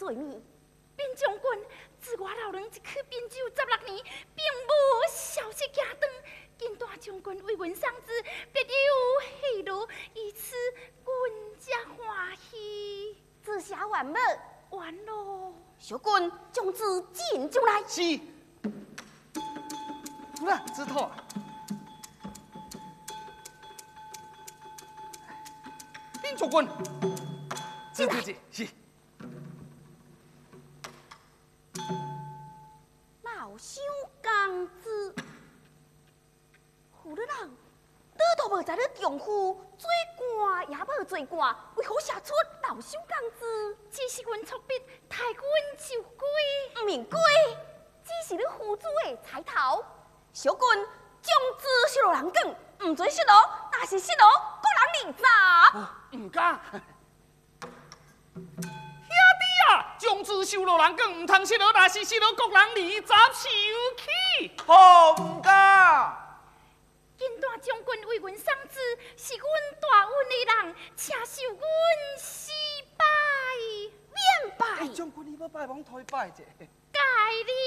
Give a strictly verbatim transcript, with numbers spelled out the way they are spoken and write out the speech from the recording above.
罪名。 边将军自我老人一去滨州十六年，并无消息行转。今大将军为阮送之，别有喜怒，以此阮才欢喜。 自下完没？ 完咯。 小军将之进上来。 是。好了，知道啊。边将军，进来。是。 老朽公子，胡了人，你都无在你丈夫做官也无做官，为何写出老朽公子？ 只是阮错笔，太阮就归。 唔免归，只是你夫子的彩头。小军将之失落人讲，唔准失落，若是失落，各人离查。 唔敢。啊！将之收落人讲，唔通失落，若是失落，各人离杂受气。 好唔敢。 今大将军为阮送之，是阮大恩的人，且受阮失败， 免拜。 将军，你要拜望推拜者。 该你。